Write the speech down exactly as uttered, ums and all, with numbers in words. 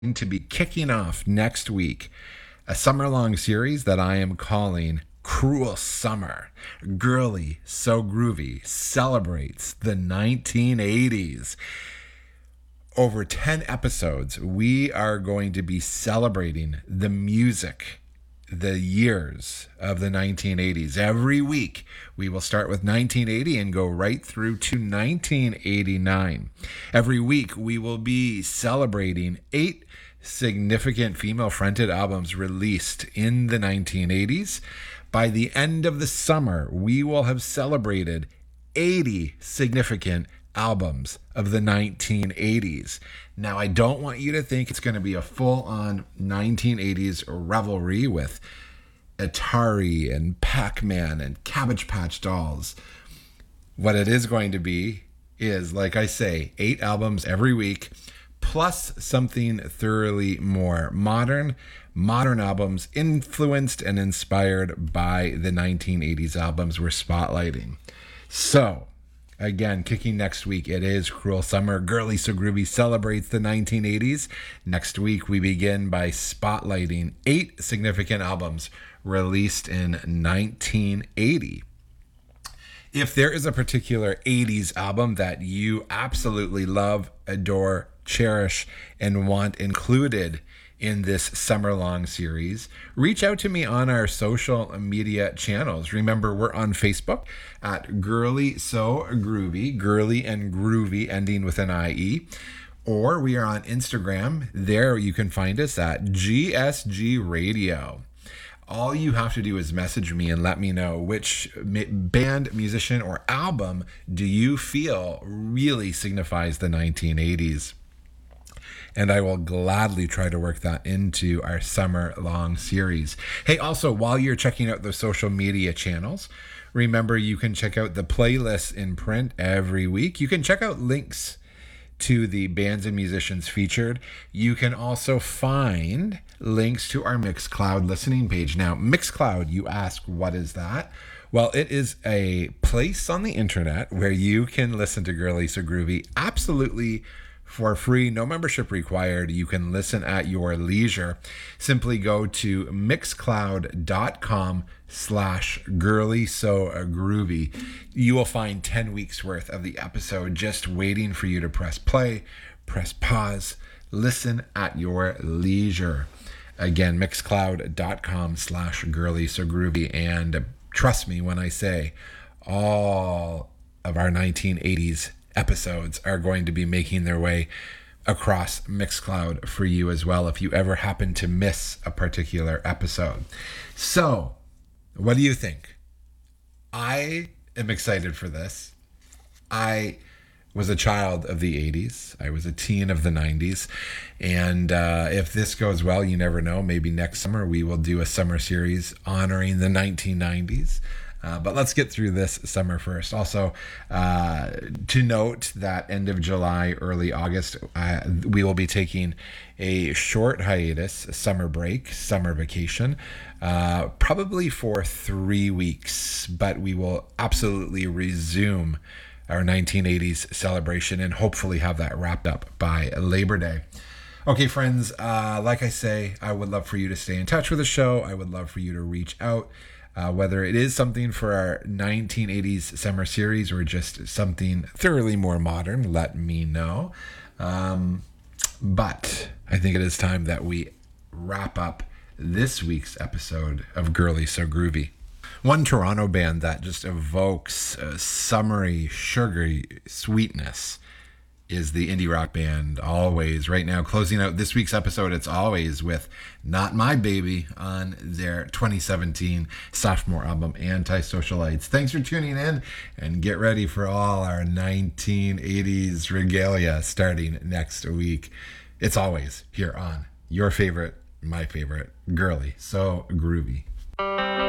to be kicking off next week a summer-long series that I am calling Cruel Summer. Girly So Groovy celebrates the nineteen eighties. Over ten episodes, we are going to be celebrating the music, the years of the nineteen eighties. Every week, we will start with nineteen eighty and go right through to nineteen eighty-nine. Every week, we will be celebrating eight significant female-fronted albums released in the nineteen eighties. By the end of the summer, we will have celebrated eighty significant albums of the nineteen eighties. Now, I don't want you to think it's going to be a full-on nineteen eighties revelry with Atari and Pac-Man and Cabbage Patch Dolls. What it is going to be is, like I say, eight albums every week, plus something thoroughly more modern, modern albums influenced and inspired by the nineteen eighties albums we're spotlighting. So, again, kicking next week, it is Cruel Summer. Girly So Groovy celebrates the nineteen eighties. Next week, we begin by spotlighting eight significant albums released in nineteen eighty. If there is a particular eighties album that you absolutely love, adore, cherish, and want included in this summer-long series, reach out to me on our social media channels. Remember, we're on Facebook at Girly So Groovy, girly and groovy, ending with an I E. Or we are on Instagram. There you can find us at G S G Radio. All you have to do is message me and let me know which band, musician, or album do you feel really signifies the nineteen eighties. And I will gladly try to work that into our summer-long series. Hey, also, while you're checking out the social media channels, remember you can check out the playlists in print every week. You can check out links to the bands and musicians featured. You can also find links to our Mixcloud listening page. Now, Mixcloud, you ask, what is that? Well, it is a place on the internet where you can listen to Girly So Groovy absolutely for free, no membership required. You can listen at your leisure. Simply go to mixcloud.com slash girly so groovy. You will find ten weeks worth of the episode just waiting for you to press play, press pause, listen at your leisure. Again, mixcloud.com slash girly so groovy. And trust me when I say all of our nineteen eighties episodes are going to be making their way across Mixcloud for you as well if you ever happen to miss a particular episode. So, what do you think? I am excited for this. I was a child of the eighties. I was a teen of the nineties. And uh, if this goes well, you never know. Maybe next summer we will do a summer series honoring the nineteen nineties. Uh, but let's get through this summer first. Also, uh, to note that end of July, early August, uh, we will be taking a short hiatus, a summer break, summer vacation, uh, probably for three weeks. But we will absolutely resume our nineteen eighties celebration and hopefully have that wrapped up by Labor Day. Okay, friends, uh, like I say, I would love for you to stay in touch with the show. I would love for you to reach out. Uh, whether it is something for our nineteen eighties summer series or just something thoroughly more modern, let me know. Um, but I think it is time that we wrap up this week's episode of Girly So Groovy. One Toronto band that just evokes a summery, sugary sweetness is the indie rock band Alvvays. Right now, closing out this week's episode, it's Alvvays with Not My Baby on their twenty seventeen sophomore album, Anti-Socialites. Thanks for tuning in, and get ready for all our nineteen eighties regalia starting next week. It's Alvvays here on your favorite, my favorite, Girly So Groovy.